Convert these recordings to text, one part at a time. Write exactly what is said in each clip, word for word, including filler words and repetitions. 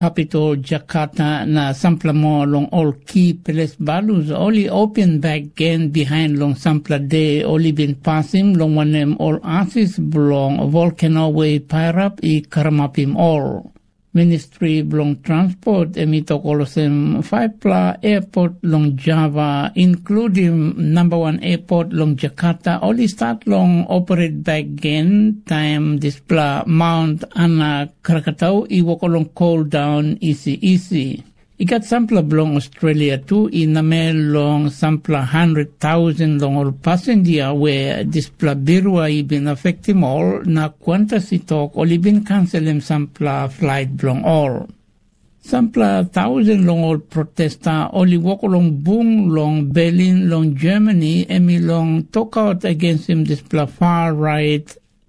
capital Jakarta na sampla mo long all key place balus only open back again behind long sampla day only been passing long one them all artists belong volcano way pirap I karamapim all. Ministry belong transport emito kolosem five pla airport long Java including number one airport long Jakarta only start long operate back again time displa Mount Ana Krakatau iwoko long cool down easy easy. Ikat sampla belong Australia too in namel long sampla hundred thousand long all passenger where displa birwa ibin affecting all na quantas itok all ibin cancel them sampla flight belong all. Sampla thousand long all protesta only walk along Bung long Berlin long Germany emi long talk out against him displa far right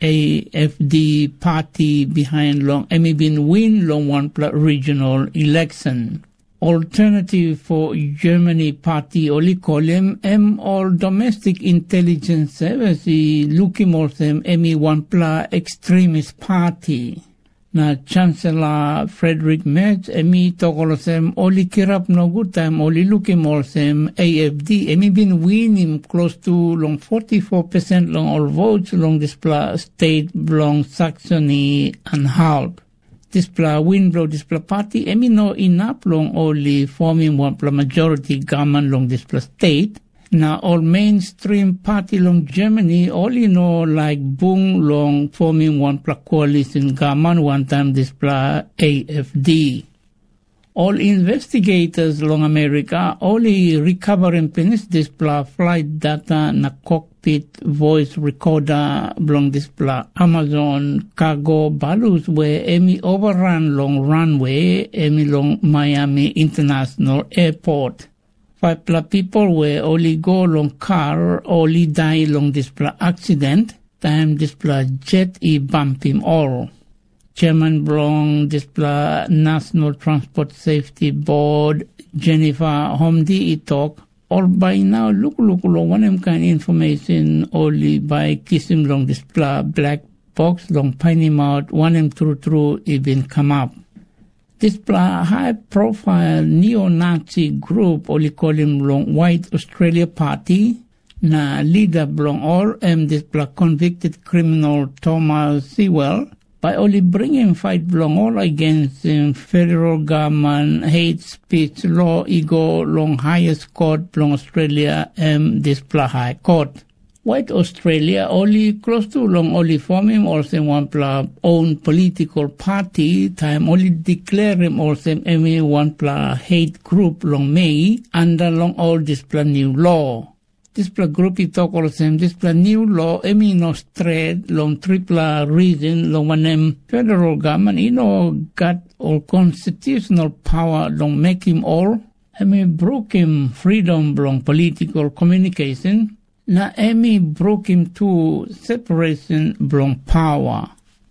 A F D party behind long emi bin win long one pla regional election. Alternative for Germany party only call him M all domestic intelligence service looking more them emi one pla extremist party. Na Chancellor Frederick Merz emi togolosem only kirap no good time only looking more them A F D emi been winning close to long forty-four percent long all votes long this pla state long Saxony and Anhalt. Displa windblow displa party emi no enough long only forming one pla majority government long displa state. Na all mainstream party long Germany only no like Bung long forming one pla coalition government one time displa A F D. All investigators long America only recovering penis displa flight data na cockpit voice recorder long displa Amazon cargo balus where emi overrun long runway emi long Miami International Airport. Five pla people where only go long car only die long displa accident time displa jet I bump him all. Chairman belong displa National Transport Safety Board Jennifer Homdi itok all by now look look long one em kind information only by kissing long displa black box long piney mouth one em true true even come up. Displa high profile neo-Nazi group only call him long White Australia Party na leader belong all em displa convicted criminal Thomas Sewell by only bringing fight belong all against um, federal government hate speech law ego long highest court belong Australia and displa high court. White Australia only close to long only forming also one pla own political party time only declare him also any one pla hate group long May under long all displa new law. Displa group itok also displa new law emi no straight long triple reason long one em federal government you know got all constitutional power long make him all emi broke him freedom long political communication na emi broke him to separation long power.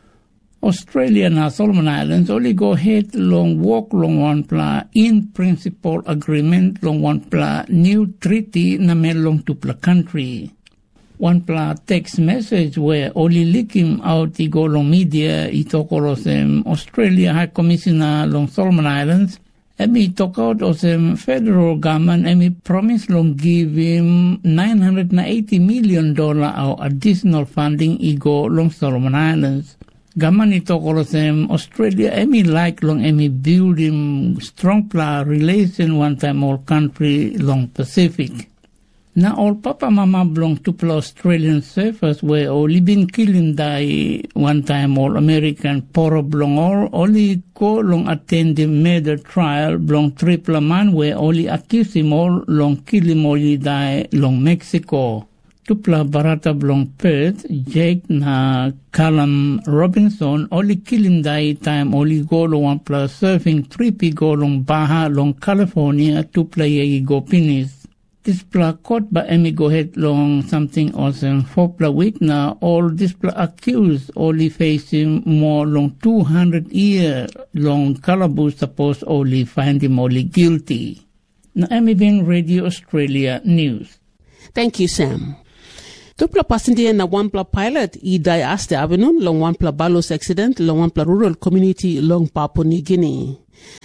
Australia na Solomon Islands only go ahead long walk long one pla in principle agreement long one pla new treaty na melong to pla country. One pla text message where only leaking out the go long media itokolosem Australia High Commissioner long Solomon Islands emi talk out osem federal government emi promise long give him nine hundred eighty million dollar or additional funding igo long Solomon Islands. Gaman ito kolosem Australia emi like long emi building strong pla relation one time all country long Pacific. Na all papa mama belong to pla Australian surfers where only been killing die one time all American poro belong all only go long attend the murder trial belong triple man where only accuse him all long kill him only die long Mexico. Tupla barata belong Perth, Jake na Callum Robinson only kill him die time only go long one plus surfing trip go long Baja long California to play go pinis. This pla caught by emi go head long something awesome for pla week now all this pla accused only facing more long two hundred year long calaboose suppose only find him only guilty. Na emi bin Radio Australia News. Thank you, Sam. Tupla passenger na Wampla pilot I die aste avenue long Wampla Balos accident long Wampla rural community long Papua New Guinea.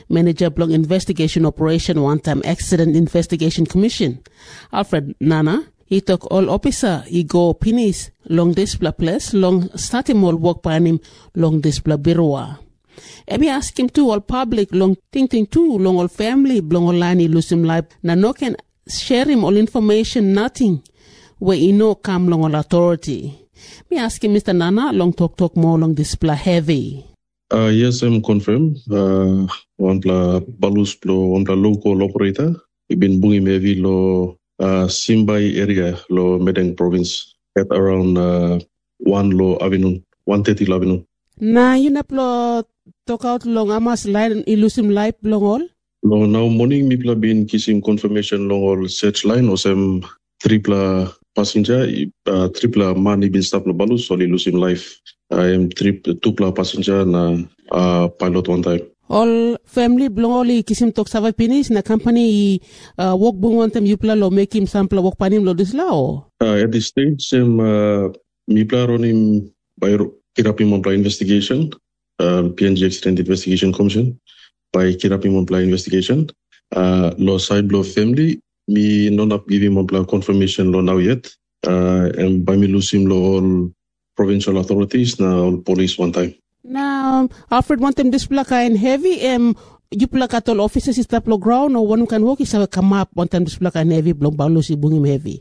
manager blong investigation operation one-time accident investigation commission. Alfred Nana, he took all officer, he go pinis long display place, long starting all work by him, long display birua. And we ask him to all public, long ting ting too, long all family, blong all lani lose him life, na no can share him all information, nothing, where he no come long all authority. Me ask him, Mister Nana, long talk talk more long display heavy. Uh, yes, I'm confirmed. Uh, one pla balus lo, one pla local operator. He been bunging heavy lo uh, Simbai area lo Medang province at around uh, one lo avenue, one thirty lo avenue. Na you na plo talk out long amas line ilusim life long all. Lo now morning me pla been kissing confirmation long all search line or some triple passenger, uh, triple money been stop lo balus so ilusim life. I am trip two pla passenger na uh, pilot one time. All family belong only kisim tok savai pinis na company uh, work bung one time you pla lo make him sample work panim lo this lao. Uh, at this stage, um, uh, me pla ronim by Kirapim Mompla investigation, uh, P N G accident investigation commission by Kirapim Mompla investigation. Uh, lo side lo family me not up giving Mompla confirmation lo now yet. Uh, and by me losing lo all provincial authorities now police one time. Now, Alfred want them this plaka and heavy um you plaka all officers is tap lo ground or one who can walk is have come up one time this plaka and heavy blong balusi bungim heavy.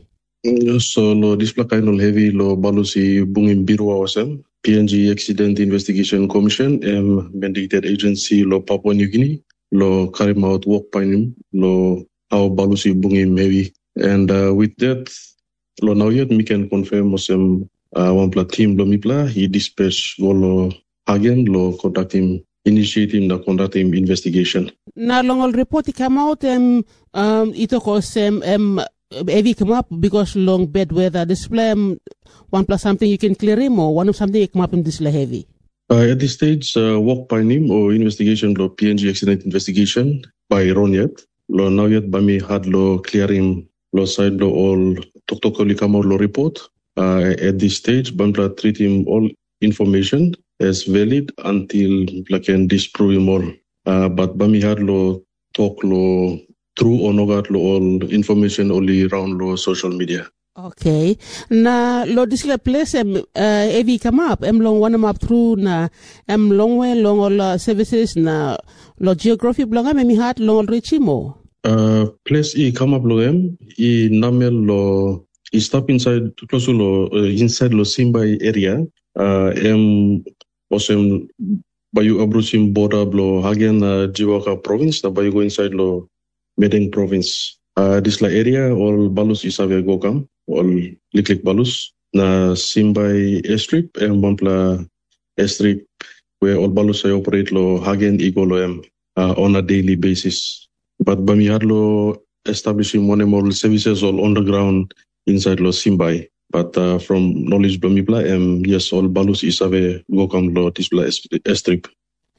So lo this plaka no heavy lo balusi bungim biru awasem P N G Accident Investigation Commission um mandated agency lo Papua New Guinea lo carry out work panim lo how balusi bungim heavy and uh, with that lo now yet we can confirm wasem Uh, one pla team lo mipla he dispatch go lo again lo conduct him initiate him na conduct him investigation. Na long all report come out um um ito ko sem um heavy come up because long bad weather display um, one plus something you can clear him or one of something you come up in this heavy. Uh, at this stage uh, work by him or investigation lo P N G accident investigation by Ron yet lo now yet by me had lo clear him lo side lo all tok tok come out lo report. Uh, at this stage, Bambla treat him all information as valid until I can disprove him all. Uh, but Bami had lo talk lo true or not lo all information only around lo social media. Okay. Na lo display place em uh, evi come up em long one up through na em long way long all uh, services na lo geography blonga me mi had long all richimo. Uh, place e come up lo em e namel lo he stop inside close to lo uh, inside lo Simbai area. Uh, em osem bayu abrusim border lo hagen uh, Jiwaka province. Na bayu go inside lo Medang province. Uh, this la area all balus isave go kam all liklik balus na Simbai airstrip em bampla airstrip where all balus I operate lo hagen igo lo em uh, on a daily basis. But bami had lo establishing one more services all underground inside lo Simbai, but uh, from knowledge blamibla um yes all balus isave go come lo display strip.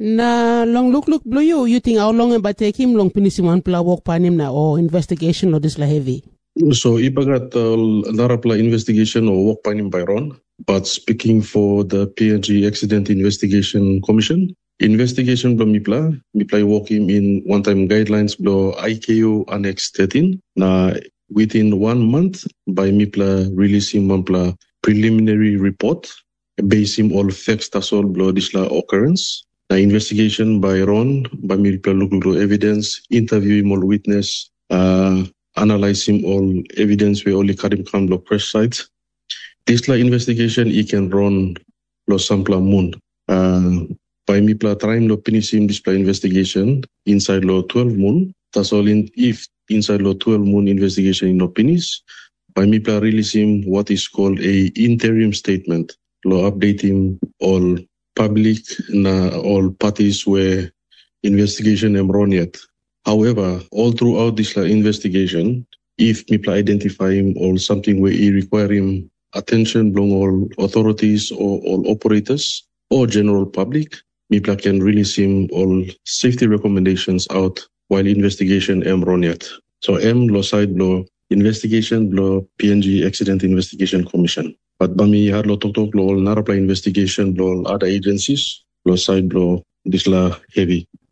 Na long look look blue you you think how long about take him long pinisi one pla walk panim na or investigation lo disla heavy. So ibagat uh, narapla investigation or walk panim by Ron, but speaking for the P N G Accident Investigation Commission, investigation blamibla mipla walk him in one time guidelines blo I K U Annex thirteen na within one month by MIPLA releasing MIPLA preliminary report basing all facts that's all blow this occurrence. The investigation by Ron by MIPLA looking to evidence, interviewing all witness, uh, analyzing all evidence we only Karim Khan lo press sites. This investigation he can run lo sampla moon. Uh, by MIPLA trying lo finishing this investigation inside lo twelve moon. That's all in if inside lo twelve moon investigation in Opinis, by MIPLA releasing what is called a interim statement, lo updating all public na all parties where investigation am run yet. However, all throughout this like, investigation, if MIPLA identify him or something where he require him attention from all authorities or all operators or general public, MIPLA can release him all safety recommendations out while investigation am run yet. So M lo side lo investigation lo P N G Accident Investigation Commission. But bami had lo tok tok lo all narapla investigation lo other agencies lo side lo this la heavy.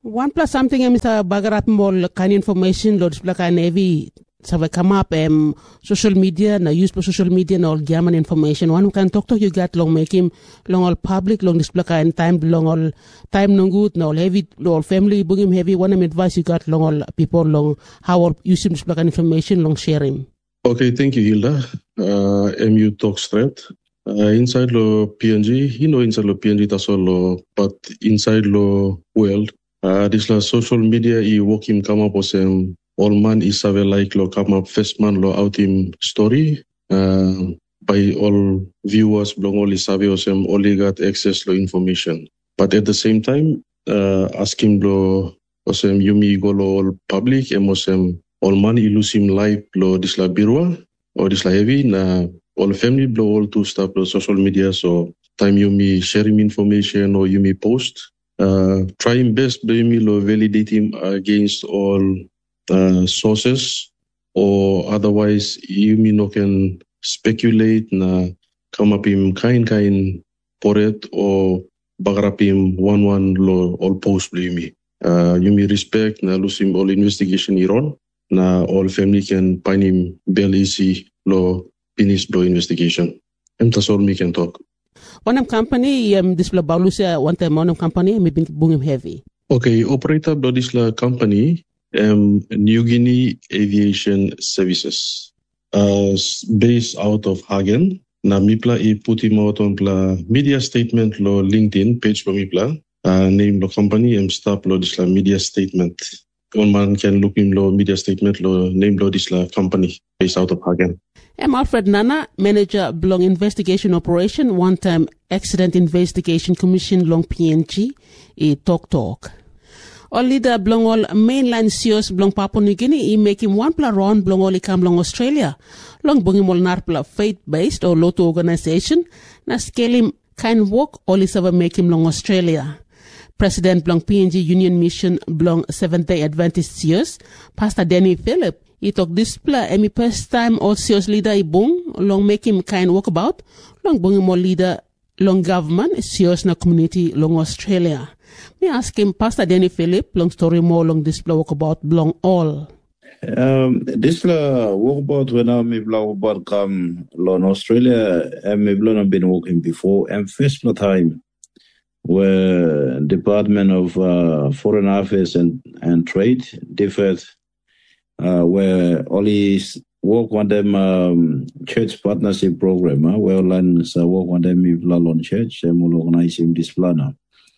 One plus something, uh, Mister Bagarat Mol, kind information, Lord Splaka Navy, so we come up, um, social media, na use for social media, and all German information. One can talk to you get long, make him long all public, long Splaka and time, long all time, no good, no heavy, all family, bring him heavy. One advice you got long all people, long how all use him Splaka information, long share him. Okay, thank you, Hilda. Uh, M U talk straight. Uh, inside lo P N G, you know, inside lo P N G, that's all lo, but inside lo world, uh, this la social media, I work him come up with some all man is have like lo come up first man lo out him story, uh, by all viewers, blong all is have some only got access lo information. But at the same time, uh, ask him lo, osem yumi go lo all public, and osem all man ilus him live lo this la birwa, or this la heavy, na all family blow all to stuff on social media, so time you me sharing information or you may post. Uh, trying best by me lo validate him against all uh, sources, or otherwise you me no can speculate na come up him kind kind for it or bagrap him one one lo all post by me. Uh, you me respect na lose him all investigation iron na all family can find him bail easy lo finish the investigation. And that's all we can talk. One company, um, this Balusia, one time one company, maybe boom heavy. Okay, operator of this company, um, New Guinea Aviation Services, uh, based out of Hagen. Na mipla I put him out on pla media statement lo LinkedIn page for mipla. Uh, name the company and stop lo this la media statement. One man can look in lo media statement lo name lo this la company based out of Hagen. I'm Alfred Nana, Manager, Blong Investigation Operation, one-time Accident Investigation Commission, Long P N G, a Talk Talk. All leader Blong all mainland C E Os Blong Papua New Guinea, he make him one pla round Blong all ikam Long Australia. Long bung him all narpla faith-based or Lotto organization, na scale him kind work, all is ever make him Long Australia. President Blong P N G Union Mission Blong Seventh-day Adventist C E Os, Pastor Danny Philip, he talk display and me first time all C E Os leader I bung, long make him kind walk about, long bung him all leader, long government, C E Os na community, long Australia. Me ask him, Pastor Danny Philip, long story more, long display walk about, long all. Um, this la walk about when I me walk about come long Australia, and me have been walking before, and first time where Department of uh, Foreign Affairs and, and Trade differed. Uh, where only work on them um, church partnership program, uh, where learn so work on them Mibla on church, and will organize him this planner.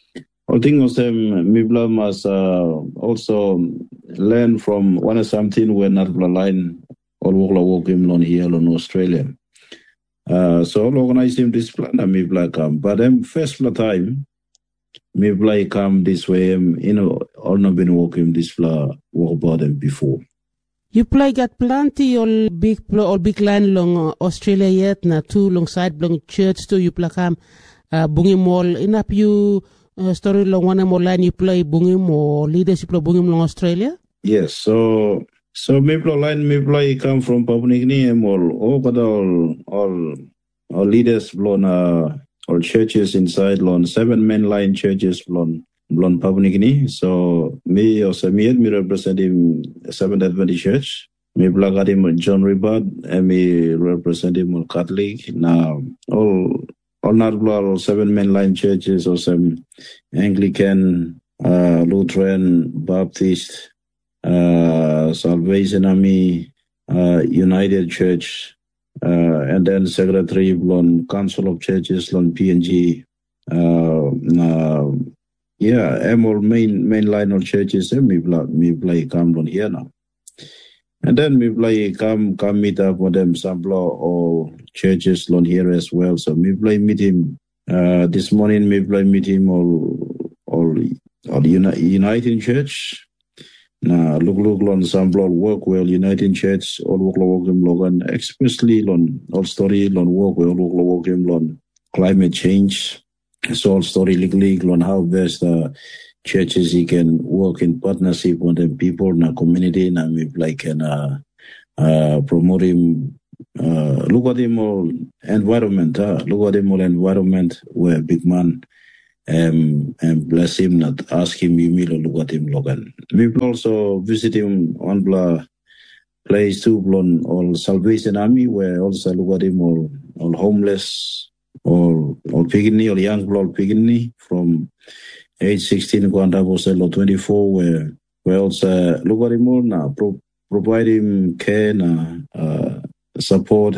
I think of them Mibla must uh, also learn from one of something where not line or work work him on here in Australia. Uh, so I'll organize him this planner Mibla come, but then first time Mibla come this way, um, you know, all not been working this fla work about them before. You play got plenty all big all big land long uh, Australia yet na two long side long church too you play come uh, bungi mall in up you uh, story long one more line you play bungi more leadership play bungi long Australia. Yes, so so me play line me play come from Papua New Guinea and all all all all all leaders blown uh, all churches inside long seven main line churches blown. Blon Papua New Guinea. So me also me me represent him Seventh Adventist Church. Me black him John Ribad and me represent him Catholic. Now all all not all seven mainline churches or some Anglican, uh, Lutheran, Baptist, uh, Salvation Army, uh, United Church, uh, and then Secretary Blon Council of Churches Blon P N G. Uh, uh, Yeah, I'm all main main line of churches. And me play me play come on here now, and then me play come come meet up with them some or churches on here as well. So me play meet him. Uh, this morning me play meet him all all all uni- United Church. Now look look on some work well United Church all work work him Logan especially on all story on work well work work him on climate change. So all story legally on how best uh, churches he can work in partnership with the people in the community and maybe like can uh, uh, promote him. Uh, look at him all environment. Uh, look at him all environment where big man um, and bless him, not ask him, you will look at him, Logan. We will also visit him on the place too, on all Salvation Army, where also look at him, all, all homeless, all, all piggy, all young blood piggy from age sixteen, or twenty-four, where, where also look at him all now, pro, provide him care, uh, support,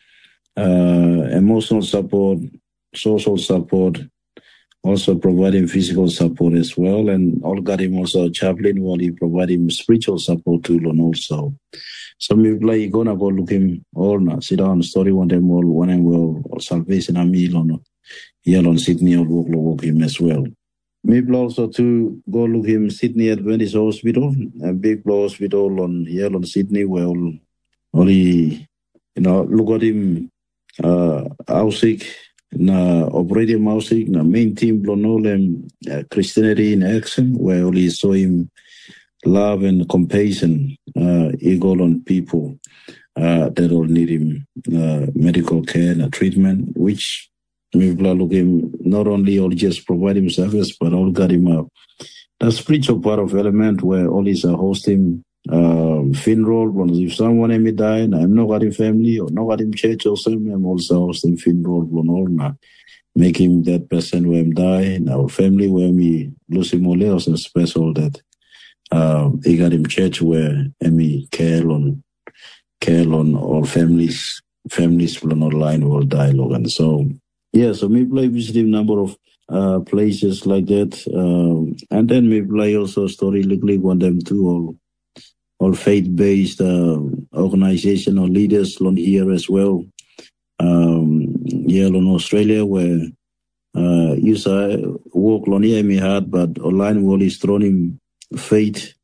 uh, emotional support, social support, also providing physical support as well, and all got him also a chaplain while he provide him spiritual support too, and also. So maybe like gonna go look him all now, sit down, story one them all, one and well, or Salvation Army, on here on Sydney, or walk, walk him as well. Maybe also to go look him Sydney Adventist Hospital, a big hospital on here on Sydney, where all, only, you know, look at him, uh, out sick. Na operating mousing, na main team blonolem uh, Christianity in action, where only saw him love and compassion, uh, eagle on people uh, that all need him uh, medical care and treatment, which people look him not only all just provide him service, but all got him up. The spiritual part of element where all is a host him um, funeral. If someone may die, I'm not got him family or not got him church or something, I'm also hosting funeral. Now, make him that person when him die. In our family where me lose him all else and special that um, he got him church where me care on care on all families, families from online will dialogue. And so, yeah, so maybe I visit him number of uh, places like that. Um, and then maybe I also story like one them too, all all faith-based uh, organization or leaders on here as well. Um, yeah, in Australia, where uh, you say work on here me hard, but online will is thrown in faith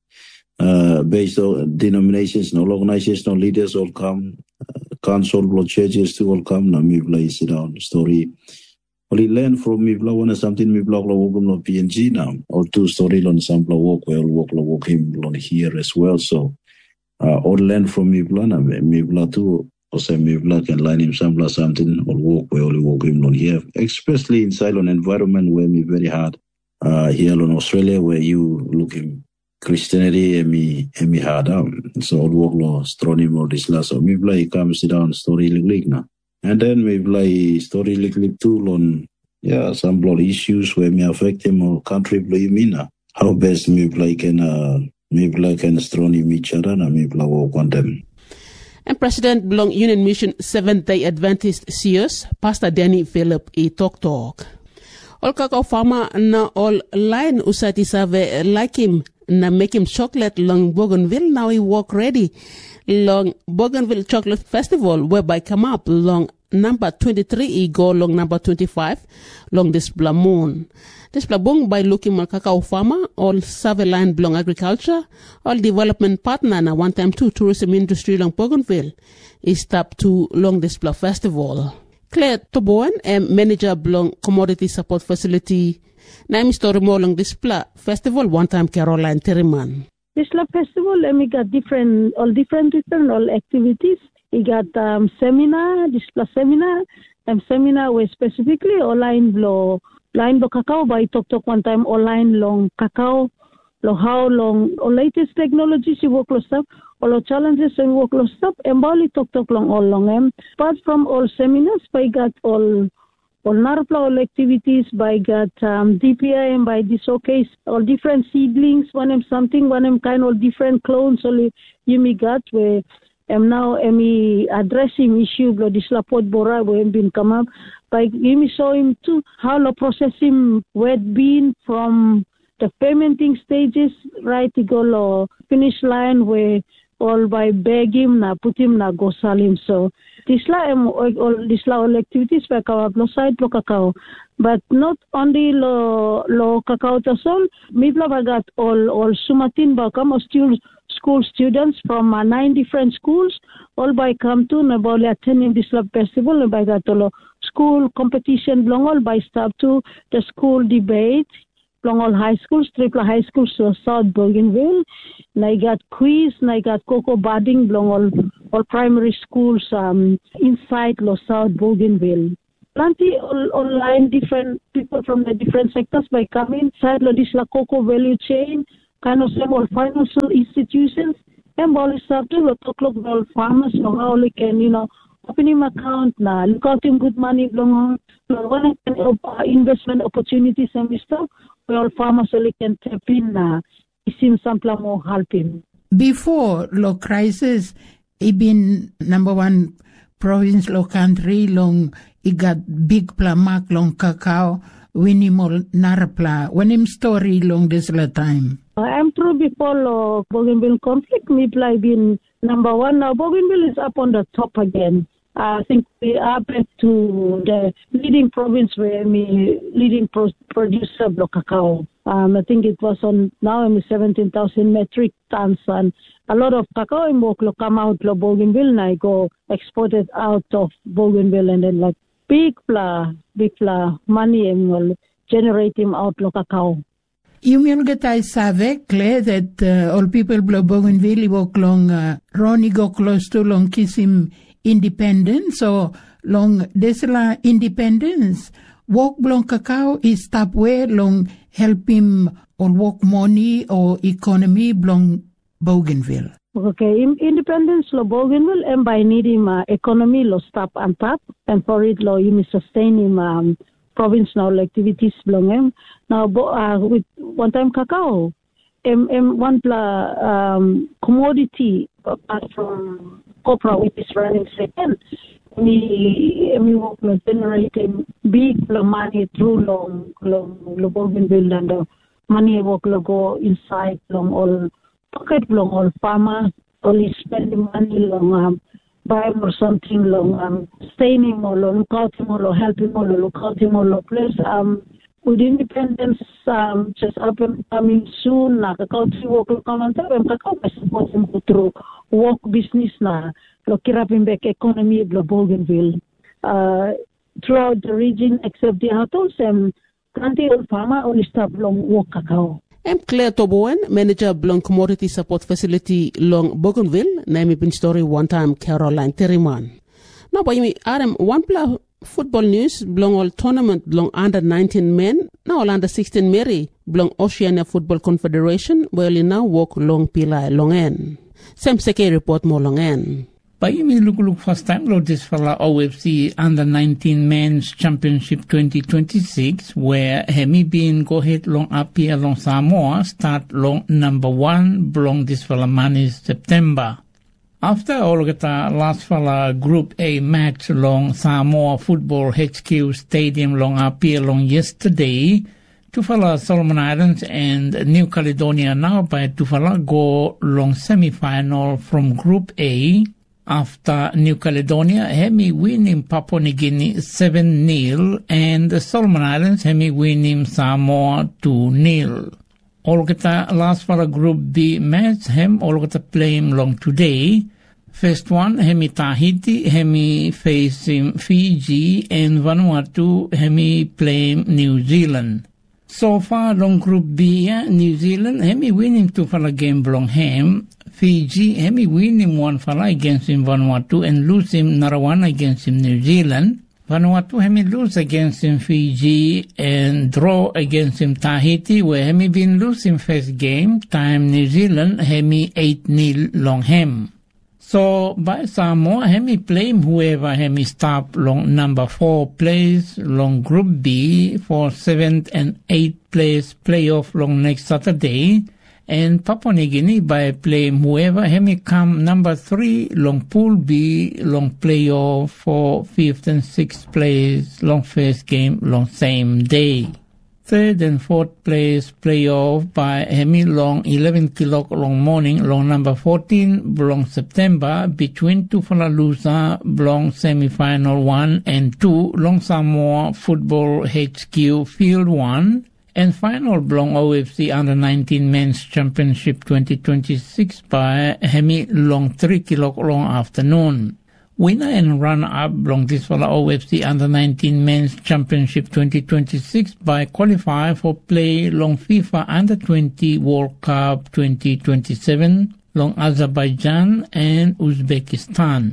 uh, based on denominations and organizational leaders all come, uh, council blood churches to all come. Now me play sit down story. Only learn from me blow one something me block walk on P N G now or two story on sample walk well walk walk him on here as well. So uh, all learn from me blow me blow too. Also, maybe can line him some something or walk where only walk him on here, especially inside an environment where me very hard. Uh, here in Australia, where you look him Christianity and me and me hard um. So all walk law thrown him all this last. So maybe like come sit down story like now, and then maybe like story like too on yeah some blood issues where me affect him or country play me now. How best maybe like can uh maybe like can thrown him each other and maybe like walk on them. And President belong Union Mission Seventh-day Adventist C E Os, Pastor Danny Philip e Talk Talk. All kakao farmer na all line usati save like him na make him chocolate long Bougainville. Now he walk ready long Bougainville Chocolate Festival whereby come up long number twenty-three he go long number twenty-five long this Blamoon. This Blabong by looking mal kakao farmer, all save line belong agriculture, all development partner na one time two tourism industry long Bougainville is stop to long this Bla festival. Claire Toboan, um, manager belong commodity support facility. Name story more long this Bla festival one time Caroline Terriman. This Bla festival, um, we got different, all different, different, all activities. We got um, seminar, this Bla seminar, and seminar where specifically online blow. Line lo cacao by talk talk one time online long cacao lo how long or latest technologies you work lo stuff or lo challenges and work lo stuff and bali talk talk long all long em apart from all seminars by got all all narpla all activities by got um, D P I and by this showcase all different seedlings one em something one em kind of different clones only you me got where am now am addressing issue blo dislapot bora where been come up by me show him too how to process him wet bean from the fermenting stages right to go lo finish line where all by bag him na put him na go sell him. So this la am all this la all activities by kawa lo side lo cacao. But not only lo lo cacao to sol, me I got all all sumatin ba come still school students from uh, nine different schools all by come to na about attending this lab festival and by got all school competition belong all by stop to the school debate belong all high schools triple high schools so South Bougainville and I got quiz and I got cocoa budding belong all all primary schools um inside lo South Bougainville. plenty on- online different people from the different sectors by coming inside lo this la cocoa value chain, kind of several financial institutions, and all this stuff to talk about farmers know how they can, you know, open him account na look out him good money long one uh, investment opportunities and stuff where all farmers so they can tap in na isim sampla mo help him. Before lo crisis, it been number one province lo country long it got big pla mark long cacao winimol narapla when him story long this la time. I'm true before lo Bougainville conflict me play been number one now. Bougainville is up on the top again. I think we are back to the leading province where me leading pro- producer of cacao. Um, I think it was on now I'm seventeen thousand metric tons, and a lot of cacao in Bougainville come out of Bougainville and I go exported out of Bougainville, and then like big pla, big pla money and will generate him out of cacao. You mean that I savait clear that uh, all people blow Bougainville walk long uh, Ronnie go close to long kiss him independence or long desla independence walk long cacao is stop where long help him or walk money or economy long Bougainville. Okay, in, independence lo Bougainville and by needing uh, economy lo stop on top, and for it lo you sustain him um, province now activities belong him now uh, with one time cacao m m one pla um, commodity apart from copra which is running second me me work generating big money through long long lo Bougainville, and the money work lo go inside long all pocket long all farmers only spending money long um, buy more something long um staying more long look out more helping more look out more place um with independence um just up and coming soon na cacao work lo kaman ta em cacao support him through work business na lo kirapin back economy of Bougainville uh throughout the region except the atolls and plenty of farmer only stop long work cacao. I'm Claire Tobowen, manager Blong Commodity Support Facility Long Bougainville, name been story one time Caroline Terriman. Now by me Adam one pla football news belong all tournament belong under nineteen men, now all under sixteen Mary belong Oceania Football Confederation, where you now walk long pila long en. Same seke report more long en. By me look look first time lo this fella O F C under nineteen men's championship twenty twenty-six where hemi been go ahead long up here long Samoa start long number one belong this fella manis September. After all get last fella Group A match long Samoa Football H Q Stadium long up here long yesterday, two fella Solomon Islands and New Caledonia now by two fella go long semi-final from Group A. After New Caledonia, hemi winning Papua New Guinea seven nil and the Solomon Islands hemi winning Samoa two nil. All geta last for a Group B match, hem all geta playing long today. First one, hemi Tahiti, hemi facing Fiji, and Vanuatu, hemi playing New Zealand. So far, long Group B, yeah, New Zealand, hemi winning two for a game belong hem. Fiji, hemi winning one fala against him Vanuatu and lose him another one against him New Zealand. Vanuatu hemi lose against him Fiji and draw against him Tahiti, where hemi been losing first game, time New Zealand hemi eight nil long hem. So by Samoa hemi play whoever hemi stop long number four plays long Group B for seventh and eighth place playoff long next Saturday. And Papua New Guinea by playing whoever hemi come number three long Pool B long playoff for fifth and sixth place long first game long same day. Third and fourth place playoff by hemi long eleven o'clock long morning long number fourteen long September between Tufalalusa long semi-final one and two long Samoa Football H Q Field one. And final belong O F C under nineteen men's championship twenty twenty-six by hemi long three o'clock long afternoon. Winner and runner-up belong this for the O F C under nineteen men's championship twenty twenty-six by qualify for play long FIFA under twenty World Cup twenty twenty-seven long Azerbaijan and Uzbekistan.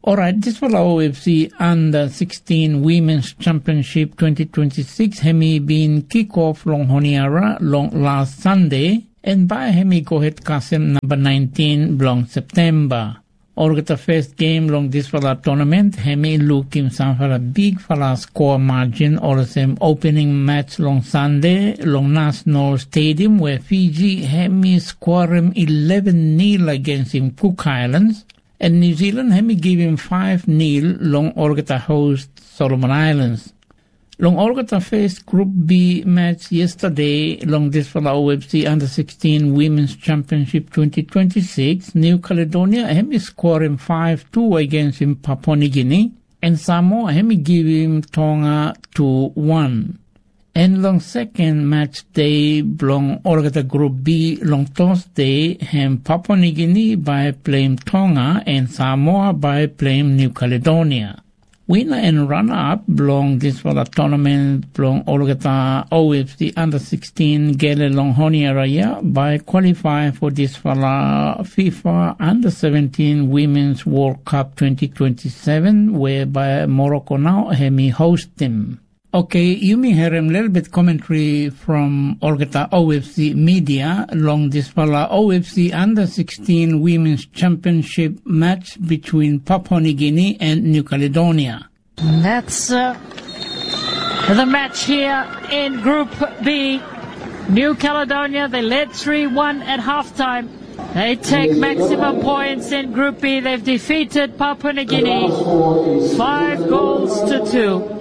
Alright, this was O F C Under sixteen Women's Championship twenty twenty-six. Hemi been kick-off long Honiara long last Sunday. And by Hemi Gohet Kasem number nineteen long September. Orgata first game long this fala tournament. Hemi looking some for a big fala score margin or the same opening match long Sunday long National Stadium where Fiji Hemi score him eleven nil against him Cook Islands. And New Zealand Hemi give him five nil long Orgata host Solomon Islands. Long Orgata faced Group B match yesterday long this for the O F C Under sixteen Women's Championship twenty twenty-six. New Caledonia Hemi score him five two against him Papua New Guinea. And Samoa Hemi give him Tonga two one. And long second match day long Orgata Group B long Thursday hem Papua New Guinea by playing Tonga and Samoa by playing New Caledonia. Winner and runner-up belong this for the tournament belong Orgata O F C Under sixteen Gele long Honiara by qualify for this for the FIFA Under seventeen Women's World Cup twenty twenty-seven whereby Morocco now Hemi host them. Okay, you may hear a little bit commentary from Orgata O F C media along this fella O F C Under sixteen Women's Championship match between Papua New Guinea and New Caledonia. And that's uh, the match here in Group B. New Caledonia, they led three one at halftime. They take maximum points in Group B. They've defeated Papua New Guinea five goals to two.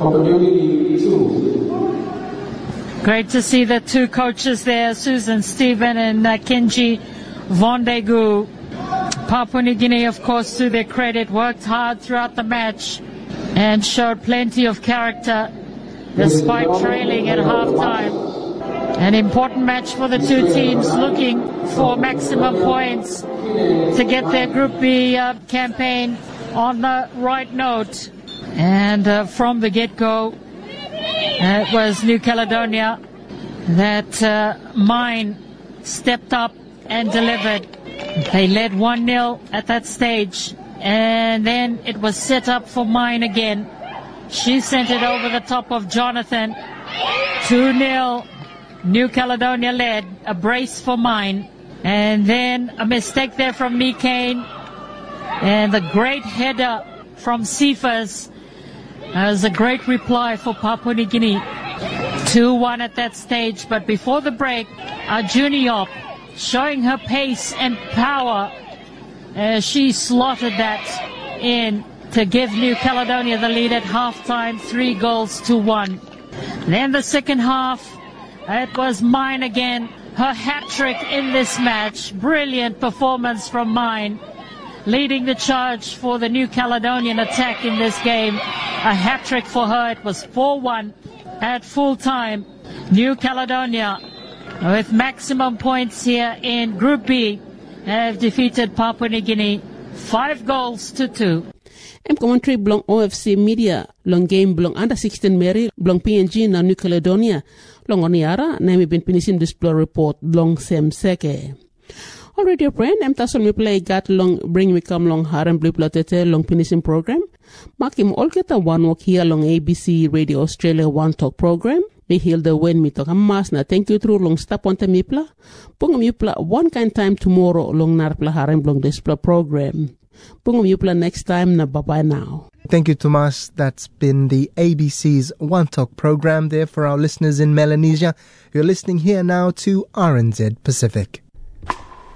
Great to see the two coaches there, Susan Stephen and uh, Kenji Vondegu. Papua New Guinea, of course, to their credit, worked hard throughout the match and showed plenty of character despite trailing at halftime. An important match for the two teams looking for maximum points to get their Group B uh, campaign on the right note. And uh, from the get-go, uh, it was New Caledonia that uh, Mine stepped up and delivered. They led one nil at that stage, and then it was set up for Mine again. She sent it over the top of Jonathan. two nil, New Caledonia led, a brace for Mine. And then a mistake there from Mikane, and the great header from Cephas. As a great reply for Papua New Guinea. two one at that stage, but before the break, Juniop showing her pace and power as she slotted that in to give New Caledonia the lead at halftime, three goals to one. Then the second half, it was Mine again, her hat-trick in this match. Brilliant performance from Mine, leading the charge for the New Caledonian attack in this game. A hat-trick for her. It was four one at full time. New Caledonia with maximum points here in Group B have defeated Papua New Guinea five goals to two. M commentary belong O F C media long game belong under sixteen Mary belong P N G na New Caledonia long Oniara na mi bin pinisim display report long Sem Seke. Already a friend, I'm tason mi play gat long bring me come long harem blue platete long pinisim program. Makim all get a one walk here long A B C Radio Australia One Talk program. Me heal the when me talk a mas na thank you through long stop on the mipla. Pungam yupla one kind time tomorrow long narpla harem long display program. Pungam yupla next time na bye bye now. Thank you, Tomas. That's been the A B C's One Talk program there for our listeners in Melanesia. You're listening here now to R N Z Pacific.